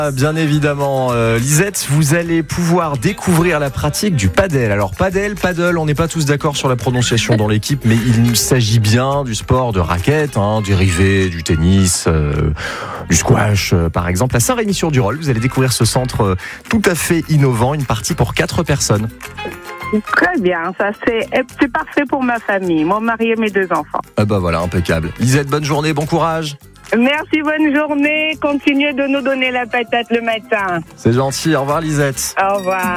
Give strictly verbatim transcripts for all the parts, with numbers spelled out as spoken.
Bien évidemment, euh, Lisette, vous allez pouvoir découvrir la pratique du padel. Alors padel, paddle, on n'est pas tous d'accord sur la prononciation dans l'équipe, mais il s'agit bien du sport de raquette, hein, dérivé du tennis, euh, du squash euh, par exemple. À Saint-Rémy-sur-du-Rolle, vous allez découvrir ce centre euh, tout à fait innovant, une partie pour quatre personnes. Très bien, ça c'est, c'est parfait pour ma famille, mon mari et mes deux enfants. Ah bah voilà, impeccable. Lisette, bonne journée, bon courage. Merci, bonne journée. Continuez de nous donner la patate le matin. C'est gentil. Au revoir, Lisette. Au revoir.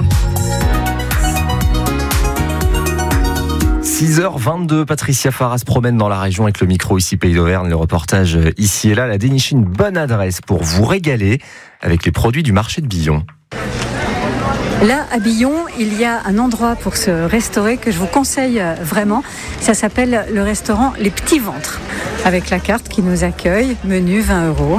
six heures vingt-deux, Patricia Farah se promène dans la région avec le micro ici Pays d'Auvergne. Le reportage ici et là, elle a déniché une bonne adresse pour vous régaler avec les produits du marché de Billon. Là, à Billon, il y a un endroit pour se restaurer que je vous conseille vraiment. Ça s'appelle le restaurant Les Petits Ventres, avec la carte qui nous accueille, menu vingt euros.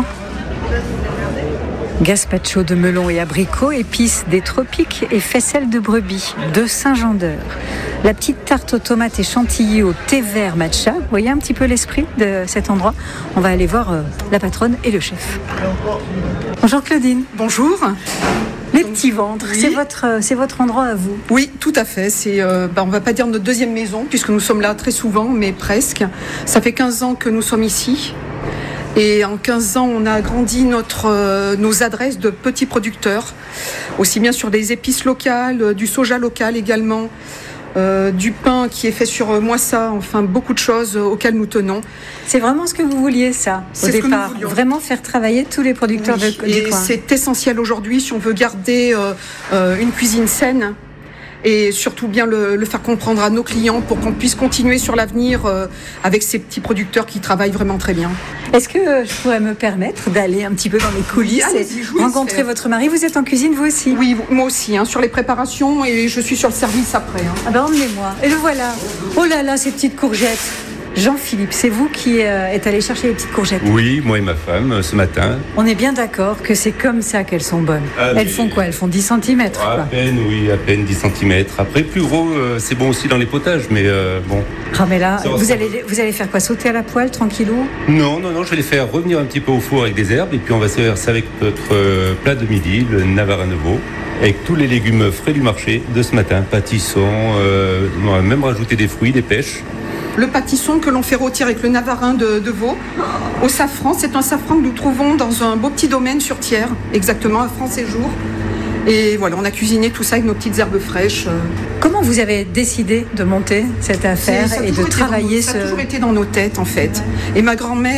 Gazpacho de melon et abricot, épices des tropiques et faisselle de brebis de Saint-Jean-d'Eur. La petite tarte aux tomates et chantilly au thé vert matcha. Vous voyez un petit peu l'esprit de cet endroit. On va aller voir euh, la patronne et le chef. Bonjour Claudine. Bonjour. Les Petits Ventres, oui. c'est votre, c'est votre endroit à vous. Oui, tout à fait. C'est, euh, bah, on ne va pas dire notre deuxième maison, puisque nous sommes là très souvent, mais presque. Ça fait quinze ans que nous sommes ici. Et en quinze ans, on a agrandi notre, euh, nos adresses de petits producteurs, aussi bien sur des épices locales, euh, du soja local également, euh, du pain qui est fait sur euh, Moissa, enfin beaucoup de choses euh, auxquelles nous tenons. C'est vraiment ce que vous vouliez, ça, C'est au ce que départ. nous voulions. Vraiment faire travailler tous les producteurs Oui, de, du et coin. c'est essentiel aujourd'hui si on veut garder euh, euh, une cuisine saine et surtout bien le, le faire comprendre à nos clients pour qu'on puisse continuer sur l'avenir euh, avec ces petits producteurs qui travaillent vraiment très bien. Est-ce que je pourrais me permettre d'aller un petit peu dans les coulisses Oui, et allez-y, je vous laisse rencontrer faire. votre mari? Vous êtes en cuisine, vous aussi? Oui, moi aussi, hein, sur les préparations et je suis sur le service après. Hein. Ah ben emmenez-moi. Et le voilà. Oh là là, ces petites courgettes. Jean-Philippe, c'est vous qui euh, êtes allé chercher les petites courgettes? Oui, moi et ma femme, euh, ce matin. On est bien d'accord que c'est comme ça qu'elles sont bonnes. Ah, Elles mais- font quoi? Elles font dix centimètres. À peine, oui, à peine dix centimètres. Après, plus gros, euh, c'est bon aussi dans les potages, mais euh, bon. Ah mais là, Ça va, vous ça allez, vous allez faire quoi? Sauter à la poêle, tranquillou? Non, non, non, je vais les faire revenir un petit peu au four avec des herbes, et puis on va servir ça avec notre euh, plat de midi, le Navarin Nouveau, avec tous les légumes frais du marché de ce matin, pâtissons, euh, on va même rajouter des fruits, des pêches. Le pâtisson que l'on fait rôtir avec le Navarin de, de Vaud au safran. C'est un safran que nous trouvons dans un beau petit domaine sur Thiers, exactement à France-Séjour. Et voilà, on a cuisiné tout ça avec nos petites herbes fraîches. Comment vous avez décidé de monter cette affaire C'est- ça a et de toujours été dans nos- travailler Ça a ce... toujours été dans nos têtes en fait. Et ma grand-mère